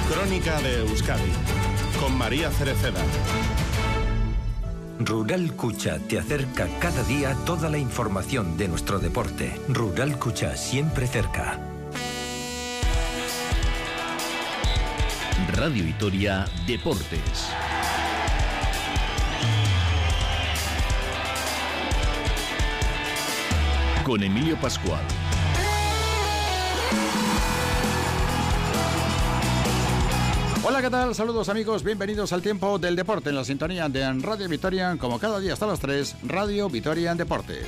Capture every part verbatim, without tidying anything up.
Crónica de Euskadi, con María Cereceda. Rural Kucha te acerca cada día toda la información de nuestro deporte. Rural Kucha, siempre cerca. Radio Vitoria Deportes. Con Emilio Pascual. Hola, ¿qué tal? Saludos amigos, bienvenidos al tiempo del deporte en la sintonía de Radio Vitoria, como cada día hasta las tres, Radio Vitoria Deportes.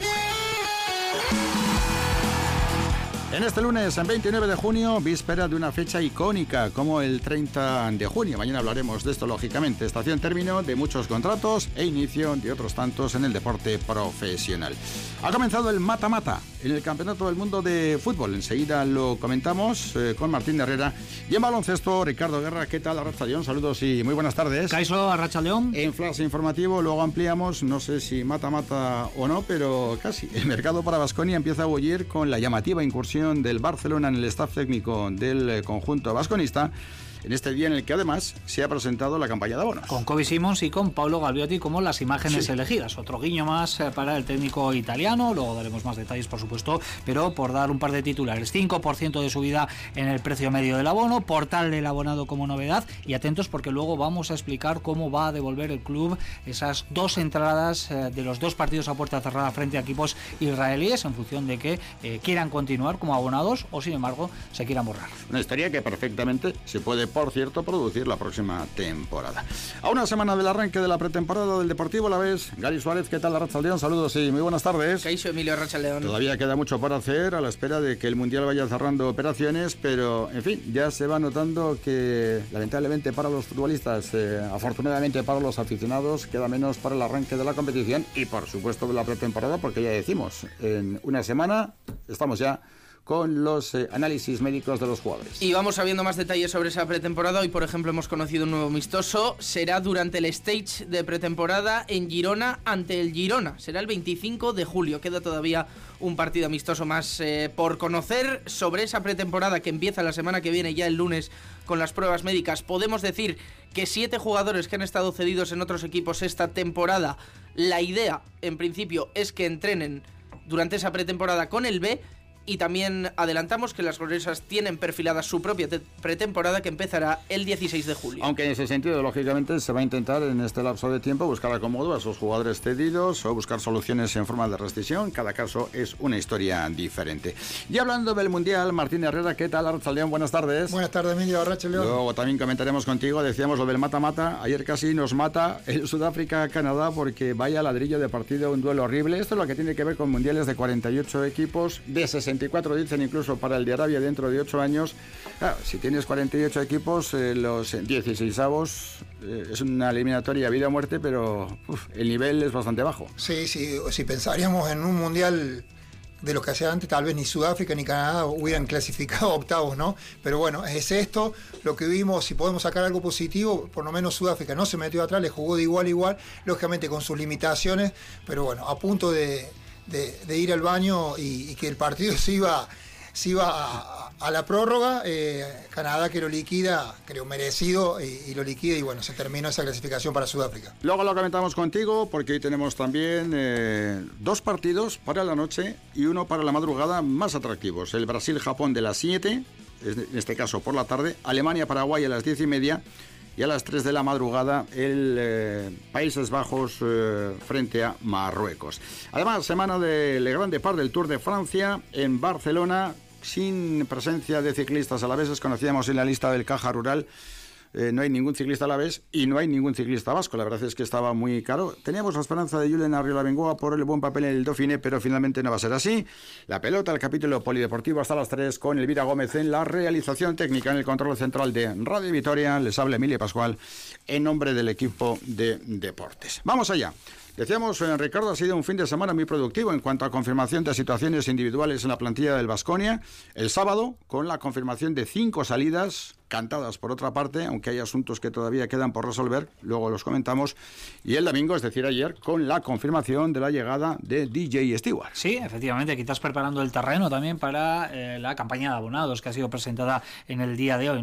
En este lunes, en veintinueve de junio, víspera de una fecha icónica como el treinta de junio. Mañana hablaremos de esto, lógicamente. Estación término de muchos contratos e inicio de otros tantos en el deporte profesional. Ha comenzado el mata-mata en el Campeonato del Mundo de Fútbol. Enseguida lo comentamos eh, con Martín Herrera. Y en baloncesto, Ricardo Guerra. ¿Qué tal, Arratsaldeón? Saludos y muy buenas tardes. Caixo, Arratsaldeón. En flash informativo, luego ampliamos, no sé si mata-mata o no, pero casi. El mercado para Baskonia empieza a bullir con la llamativa incursión del Barcelona en el staff técnico del conjunto vasconista, en este día en el que además se ha presentado la campaña de abonos. Con Kobe Simons y con Paolo Galviotti como las imágenes sí. elegidas. Otro guiño más para el técnico italiano, luego daremos más detalles por supuesto, pero por dar un par de titulares. cinco por ciento de subida en el precio medio del abono, portal del abonado como novedad, y atentos porque luego vamos a explicar cómo va a devolver el club esas dos entradas de los dos partidos a puerta cerrada frente a equipos israelíes, en función de que eh, quieran continuar como abonados o sin embargo se quieran borrar. Una historia que perfectamente se puede, por cierto, producir la próxima temporada. A una semana del arranque de la pretemporada del Deportivo Alavés, Gary Suárez, ¿qué tal, Arratsaldeón? Saludos y muy buenas tardes. Caixo, Emilio, Arratsaldeón. Todavía queda mucho por hacer a la espera de que el Mundial vaya cerrando operaciones, pero, en fin, ya se va notando que, lamentablemente para los futbolistas, eh, afortunadamente para los aficionados, queda menos para el arranque de la competición y, por supuesto, de la pretemporada, porque ya decimos, en una semana estamos ya con los eh, análisis médicos de los jugadores. Y vamos sabiendo más detalles sobre esa pretemporada. Hoy, por ejemplo, hemos conocido un nuevo amistoso. Será durante el stage de pretemporada en Girona ante el Girona. Será el veinticinco de julio. Queda todavía un partido amistoso más eh, por conocer sobre esa pretemporada que empieza la semana que viene, ya el lunes, con las pruebas médicas. Podemos decir que siete jugadores que han estado cedidos en otros equipos esta temporada, la idea, en principio, es que entrenen durante esa pretemporada con el B. Y también adelantamos que las gloriosas tienen perfilada su propia te- pretemporada que empezará el dieciséis de julio. Aunque en ese sentido, lógicamente, se va a intentar en este lapso de tiempo buscar acomodo a esos jugadores cedidos o buscar soluciones en forma de rescisión. Cada caso es una historia diferente. Y hablando del Mundial, Martín Herrera, ¿qué tal, Arratsaldeón? Buenas tardes. Buenas tardes, Emilio, Arratsaldeón. Luego también comentaremos contigo, decíamos lo del mata-mata. Ayer casi nos mata el Sudáfrica-Canadá porque vaya ladrillo de partido, un duelo horrible. Esto es lo que tiene que ver con mundiales de cuarenta y ocho equipos, de sesenta y cuatro dicen incluso para el de Arabia dentro de ocho años. Claro, si tienes cuarenta y ocho equipos, eh, los dieciseisavos eh, es una eliminatoria vida o muerte, pero uf, el nivel es bastante bajo. Sí, sí, si pensaríamos en un mundial de lo que hacía antes, tal vez ni Sudáfrica ni Canadá hubieran clasificado octavos, ¿no? Pero bueno, es esto lo que vimos. Si podemos sacar algo positivo, por lo menos Sudáfrica no se metió atrás, le jugó de igual a igual, lógicamente con sus limitaciones, pero bueno, a punto de De, de ir al baño y, y que el partido se iba, se iba a, a la prórroga. eh, Canadá que lo liquida, creo merecido, y, y lo liquida, y bueno, se terminó esa clasificación para Sudáfrica. Luego lo comentamos contigo porque hoy tenemos también eh, dos partidos para la noche y uno para la madrugada más atractivos. El Brasil-Japón de las siete, en este caso por la tarde, Alemania-Paraguay a las diez y media, y a las tres de la madrugada el eh, Países Bajos eh, frente a Marruecos. Además, semana del Grand Depart del Tour de Francia en Barcelona, sin presencia de ciclistas alaveses. Conocíamos en la lista del Caja Rural, eh, no hay ningún ciclista alavés y no hay ningún ciclista vasco. La verdad es que estaba muy caro. Teníamos la esperanza de Julen Arriola-Bengoa por el buen papel en el Dauphiné, pero finalmente no va a ser así. La pelota, el capítulo polideportivo hasta las tres, con Elvira Gómez en la realización técnica, en el control central de Radio Vitoria. Les habla Emilio Pascual en nombre del equipo de deportes. Vamos allá. Decíamos, eh, Ricardo, ha sido un fin de semana muy productivo en cuanto a confirmación de situaciones individuales en la plantilla del Baskonia. El sábado, con la confirmación de cinco salidas, cantadas por otra parte, aunque hay asuntos que todavía quedan por resolver, luego los comentamos. Y el domingo, es decir, ayer, con la confirmación de la llegada de D J Stewart. Sí, efectivamente, quizás preparando el terreno también para eh, la campaña de abonados que ha sido presentada en el día de hoy.